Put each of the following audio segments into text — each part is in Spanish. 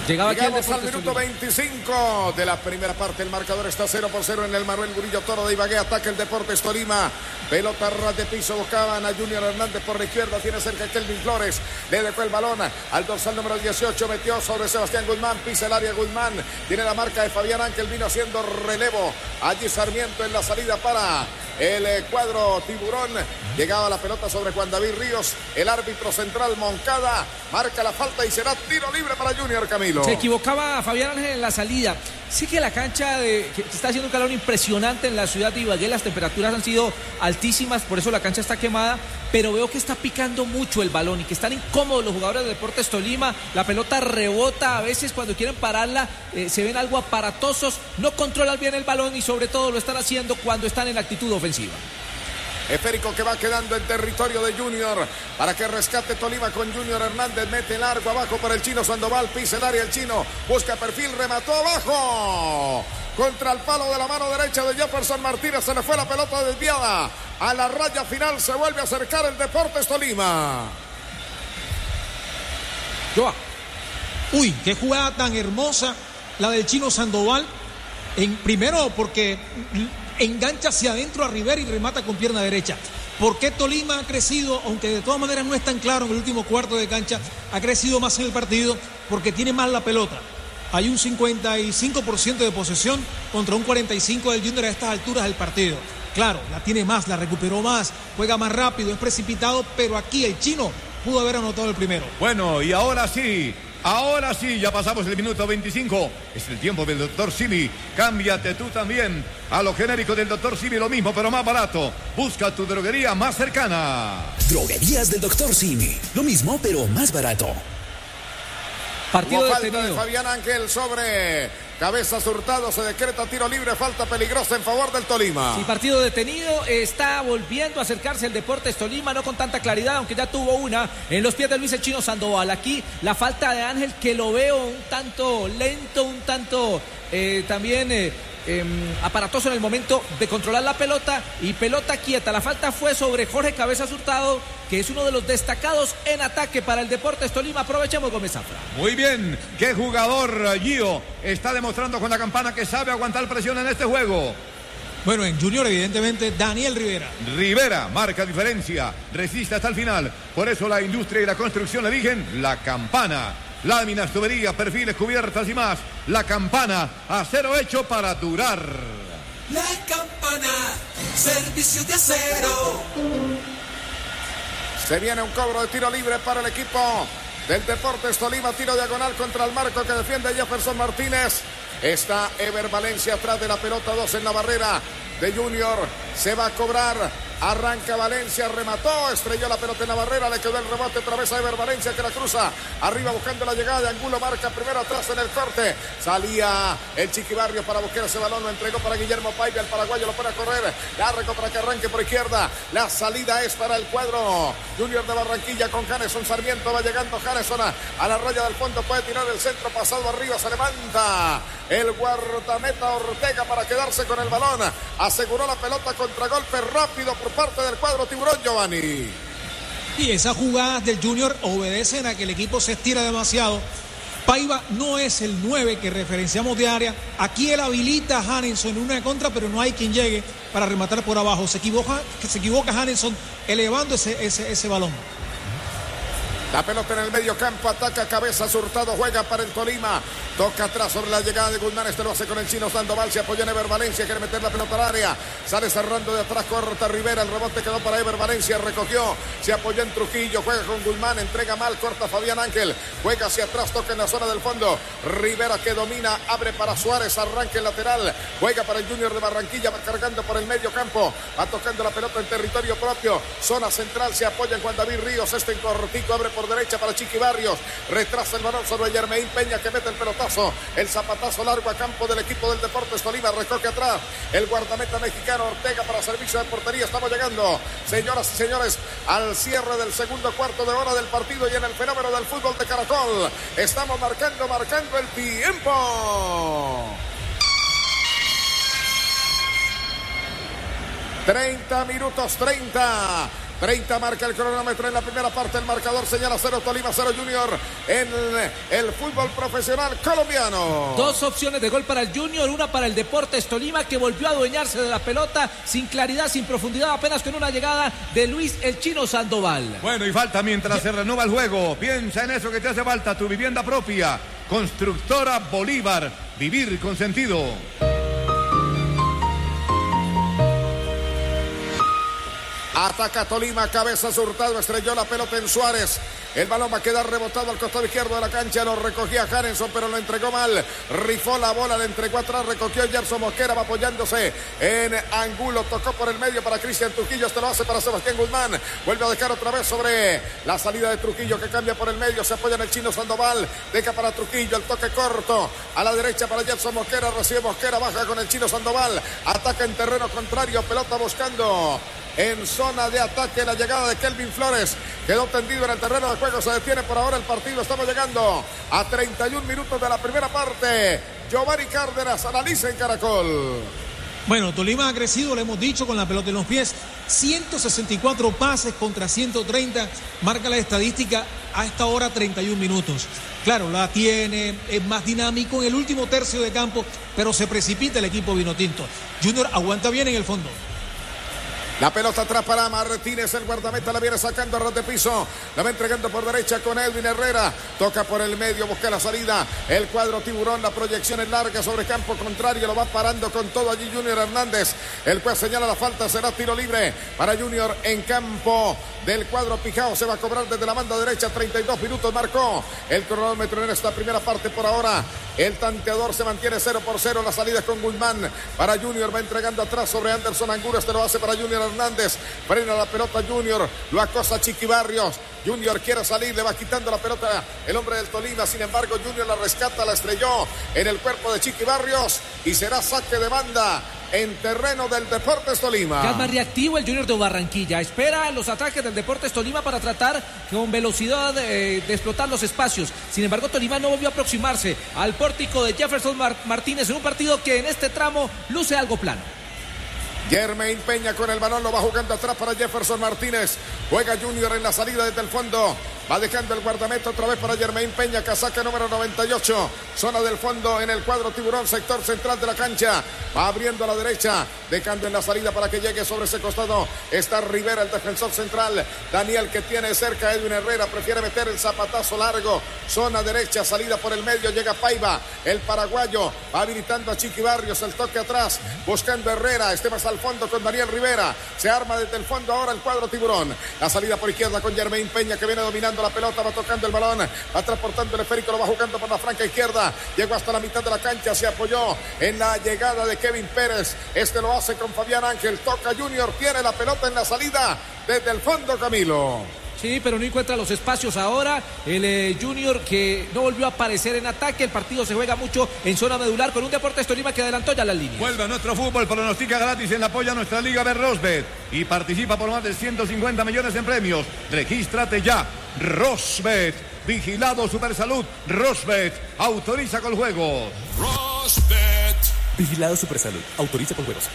Llegaba aquí Llegamos al minuto 25 de la primera parte. El marcador está 0-0 en el Manuel Murillo Toro de Ibagué. Ataca el Deportes Tolima. Pelota ras de piso. Buscaban a Junior Hernández por la izquierda. Tiene cerca Kelvin Flores. Le dejó el balón al dorsal número 18. Metió sobre Sebastián Guzmán. Pisa el área Guzmán. Tiene la marca de Fabián Ángel. Vino haciendo relevo. Allí Sarmiento en la salida para el cuadro tiburón. Llegaba la pelota sobre Juan David Ríos. El árbitro central Moncada marca la falta y será tiro libre para Junior. Camilo. Se equivocaba Fabián Ángel en la salida. Sí que la cancha que está haciendo un calor impresionante en la ciudad de Ibagué. Las temperaturas han sido altísimas, por eso la cancha está quemada. Pero veo que está picando mucho el balón y que están incómodos los jugadores de Deportes Tolima. La pelota rebota, a veces cuando quieren pararla se ven algo aparatosos. No controlan bien el balón y sobre todo lo están haciendo cuando están en actitud ofensiva. Esférico que va quedando en territorio de Junior para que rescate Tolima con Junior Hernández. Mete largo abajo para el chino Sandoval. Pisa el área el chino. Busca perfil. Remató abajo. Contra el palo de la mano derecha de Jefferson Martínez. Se le fue la pelota desviada. A la raya final se vuelve a acercar el Deportes Tolima. Joa. Uy, qué jugada tan hermosa la del chino Sandoval. Primero porque engancha hacia adentro a Rivera y remata con pierna derecha. ¿Por qué Tolima ha crecido? Aunque de todas maneras no es tan claro en el último cuarto de cancha, ha crecido más en el partido porque tiene más la pelota. Hay un 55% de posesión contra un 45% del Junior a estas alturas del partido. Claro, la tiene más, la recuperó más, juega más rápido, es precipitado, pero aquí el chino pudo haber anotado el primero. Bueno, y ahora sí, ya pasamos el minuto 25. Es el tiempo del Dr. Simi. Cámbiate tú también a lo genérico del Dr. Simi, lo mismo, pero más barato. Busca tu droguería más cercana. Droguerías del Dr. Simi. Lo mismo, pero más barato. Partido detenido. Falta de Fabián Ángel sobre Cabezas Hurtado. Se decreta tiro libre. Falta peligrosa en favor del Tolima. Sí, partido detenido. Está volviendo a acercarse el Deportes Tolima. No con tanta claridad, aunque ya tuvo una en los pies de Luis el Chino Sandoval. Aquí la falta de Ángel, que lo veo un tanto lento, un tanto también aparatoso en el momento de controlar la pelota y pelota quieta. La falta fue sobre Jorge Cabezas Hurtado, que es uno de los destacados en ataque para el Deportes Tolima. Aprovechemos, Gómez Zafra. Muy bien, qué jugador Gio está demostrando con la campana que sabe aguantar presión en este juego. Bueno, en Junior evidentemente Daniel Rivera. Rivera marca diferencia, resiste hasta el final. Por eso la industria y la construcción eligen la campana. Láminas, tuberías, perfiles, cubiertas y más. La campana, acero hecho para durar. La campana, servicio de acero. Se viene un cobro de tiro libre para el equipo del Deportes Tolima. Tiro diagonal contra el marco que defiende Jefferson Martínez. Está Ever Valencia atrás de la pelota, 2 en la barrera de Junior. Se va a cobrar. Arranca Valencia, remató, estrelló la pelota en la barrera, le quedó el rebote otra vez a Ever Valencia que la cruza. Arriba buscando la llegada de Angulo, marca primero atrás en el corte. Salía el Chiquibarrio para buscar ese balón, lo entregó para Guillermo Paiva, el paraguayo lo pone a correr. Largo para que arranque por izquierda. La salida es para el cuadro Junior de Barranquilla con Janeson Sarmiento. Va llegando Janeson a la raya del fondo, puede tirar el centro, pasado arriba, se levanta el guardameta Ortega para quedarse con el balón. Aseguró la pelota, contragolpe rápido por parte del cuadro tiburón, Giovanni. Y esas jugadas del Junior obedecen a que el equipo se estira demasiado. Paiva no es el 9 que referenciamos de área. Aquí él habilita a Janeson en una contra, pero no hay quien llegue para rematar por abajo. Se equivoca Janeson elevando ese balón. La pelota en el medio campo, ataca Cabezas Hurtado, juega para el Tolima. Toca atrás sobre la llegada de Guzmán, este lo hace con el chino Sandoval, se apoya en Ever Valencia, quiere meter la pelota al área. Sale cerrando de atrás, corta Rivera, el rebote quedó para Ever Valencia, recogió, se apoyó en Trujillo, juega con Guzmán, entrega mal, corta Fabián Ángel, juega hacia atrás, toca en la zona del fondo. Rivera que domina, abre para Suárez, arranque el lateral, juega para el Junior de Barranquilla, va cargando por el medio campo, va tocando la pelota en territorio propio, zona central, se apoya en Juan David Ríos, este en cortico, abre por derecha para Chiqui Barrios, retrasa el balón sobre Yermeín Peña que mete el pelotazo, el zapatazo largo a campo del equipo del Deportes Tolima, recoge atrás el guardameta mexicano Ortega para servicio de portería. Estamos llegando, señoras y señores, al cierre del segundo cuarto de hora del partido y en el fenómeno del fútbol de Caracol estamos marcando el tiempo. 30 minutos 30. 30 marca el cronómetro en la primera parte. El marcador señala 0 Tolima, 0 Junior en el fútbol profesional colombiano. Dos opciones de gol para el Junior, una para el Deportes Tolima, que volvió a adueñarse de la pelota sin claridad, sin profundidad, apenas con una llegada de Luis el Chino Sandoval. Bueno, y falta mientras se renueva el juego. Piensa en eso que te hace falta, tu vivienda propia. Constructora Bolívar, vivir con sentido. Ataca Tolima, cabeza Hurtado, estrelló la pelota en Suárez. El balón va a quedar rebotado al costado izquierdo de la cancha. Lo recogía Jarenson, pero lo entregó mal. Rifó la bola, le entregó atrás, recogió Gerson Mosquera, va apoyándose en Angulo. Tocó por el medio para Cristian Trujillo. Este lo hace para Sebastián Guzmán. Vuelve a dejar otra vez sobre la salida de Trujillo, que cambia por el medio. Se apoya en el Chino Sandoval. Deja para Trujillo, el toque corto. A la derecha para Gerson Mosquera. Recibe Mosquera, baja con el Chino Sandoval. Ataca en terreno contrario. Pelota buscando en zona de ataque la llegada de Kelvin Flores. Quedó tendido en el terreno de juego. Se detiene por ahora el partido. Estamos llegando a 31 minutos de la primera parte. Giovanni Cárdenas analiza en Caracol. Bueno, Tolima ha crecido, lo hemos dicho, con la pelota en los pies. 164 pases contra 130. Marca la estadística a esta hora 31 minutos. Claro, la tiene, es más dinámico en el último tercio de campo, pero se precipita el equipo vinotinto. Junior aguanta bien en el fondo. La pelota atrás para Martínez, el guardameta la viene sacando a ras de piso, la va entregando por derecha con Edwin Herrera, toca por el medio, busca la salida, el cuadro tiburón, la proyección es larga sobre campo contrario, lo va parando con todo allí Junior Hernández, el juez señala la falta, será tiro libre para Junior en campo del cuadro Pijao, se va a cobrar desde la banda derecha, 32 minutos marcó el cronómetro en esta primera parte por ahora, el tanteador se mantiene 0-0, la salida es con Guzmán, para Junior va entregando atrás sobre Anderson Angulo, este lo hace para Junior Hernández, frena la pelota Junior, lo acosa Chiqui Barrios, Junior quiere salir, le va quitando la pelota el hombre del Tolima, sin embargo Junior la rescata, la estrelló en el cuerpo de Chiqui Barrios y será saque de banda en terreno del Deportes Tolima. Ya es más reactivo el Junior de Barranquilla, espera los ataques del Deportes Tolima para tratar con velocidad de explotar los espacios. Sin embargo, Tolima no volvió a aproximarse al pórtico de Jefferson Martínez en un partido que en este tramo luce algo plano. Jermain Peña con el balón, lo va jugando atrás para Jefferson Martínez. Juega Junior en la salida desde el fondo. Va dejando el guardameta otra vez para Jermain Peña, casaca número 98. Zona del fondo en el cuadro tiburón, sector central de la cancha. Va abriendo a la derecha, dejando en la salida para que llegue sobre ese costado. Está Rivera, el defensor central. Daniel, que tiene cerca a Edwin Herrera, prefiere meter el zapatazo largo. Zona derecha, salida por el medio, llega Paiva, el paraguayo. Va habilitando a Chiqui Barrios, el toque atrás, buscando a Herrera. Este más al fondo con Daniel Rivera. Se arma desde el fondo ahora el cuadro tiburón. La salida por izquierda con Jermain Peña, que viene dominando la pelota, va tocando el balón, va transportando el esférico, lo va jugando por la franca izquierda. Llegó hasta la mitad de la cancha, se apoyó en la llegada de Kevin Pérez. Este lo hace con Fabián Ángel. Toca Junior, tiene la pelota en la salida desde el fondo, Camilo. Sí, pero no encuentra los espacios ahora. El Junior, que no volvió a aparecer en ataque. El partido se juega mucho en zona medular con un Deportes Tolima que adelantó ya las líneas. Vuelve a nuestro fútbol, pronostica gratis en la apoya a nuestra liga Rosbet y participa por más de 150 millones en premios. Regístrate ya. Rosbet, vigilado Supersalud. Rosbet, autoriza con juegos. Rosbet, vigilado Supersalud, autoriza con juegos.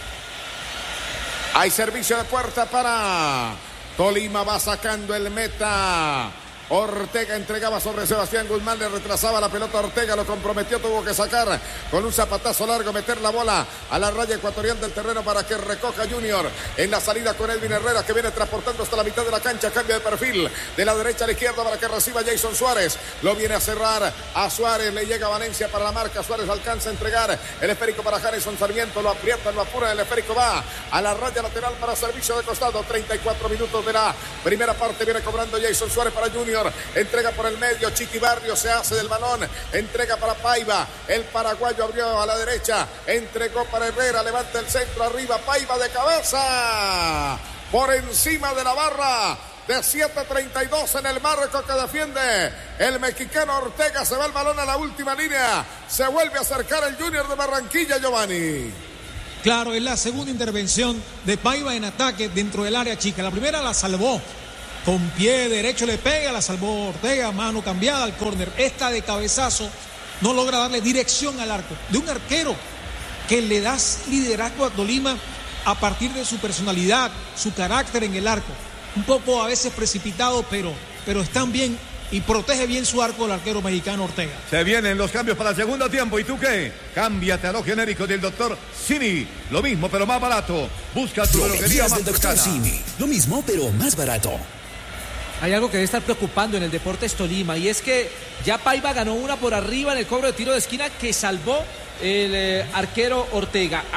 Hay servicio de puerta para Tolima, va sacando el meta. Ortega entregaba sobre Sebastián Guzmán, le retrasaba la pelota a Ortega, lo comprometió, tuvo que sacar con un zapatazo largo, meter la bola a la raya ecuatorial del terreno para que recoja Junior en la salida con Edwin Herrera, que viene transportando hasta la mitad de la cancha, cambia de perfil de la derecha a la izquierda para que reciba Jason Suárez, lo viene a cerrar a Suárez, le llega Valencia para la marca, Suárez alcanza a entregar el esférico para Jarenson Sarmiento, lo aprieta, lo apura, el esférico va a la raya lateral para servicio de costado. 34 minutos de la primera parte, viene cobrando Jason Suárez para Junior. Entrega por el medio, Chiqui Barrio se hace del balón, entrega para Paiva, el paraguayo abrió a la derecha, entregó para Herrera, levanta el centro arriba, Paiva de cabeza, por encima de la barra de 7.32 en el marco que defiende el mexicano Ortega, se va el balón a la última línea, se vuelve a acercar el Junior de Barranquilla, Giovanni. Claro, es la segunda intervención de Paiva en ataque dentro del área chica, la primera la salvó. Con pie derecho le pega, la salvó Ortega, mano cambiada al córner. Esta de cabezazo no logra darle dirección al arco. De un arquero que le da liderazgo a Tolima a partir de su personalidad, su carácter en el arco. un poco a veces precipitado, pero están bien y protege bien su arco el arquero mexicano Ortega. Se vienen los cambios para el segundo tiempo. ¿Y tú qué? Cámbiate a lo genérico del Dr. Simi. Lo mismo, pero más barato. Busca tu droguería más del Dr. cercana. Simi. Lo mismo, pero más barato. Hay algo que debe estar preocupando en el Deportes Tolima, y es que ya Paiva ganó una por arriba en el cobro de tiro de esquina que salvó el arquero Ortega.